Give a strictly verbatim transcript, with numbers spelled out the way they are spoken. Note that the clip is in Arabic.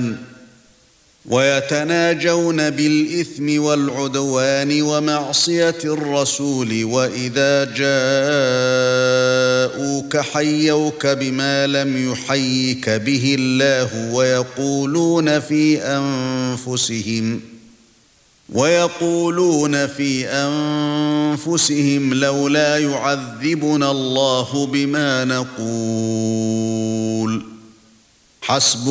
إثما ويتناجون بالإثم والعدوان ومعصية الرسول وإذا جاءوك حيوك بما لم يحيك به الله ويقولون في أنفسهم ويقولون في أنفسهم لولا يعذبنا الله بما نقول حسبنا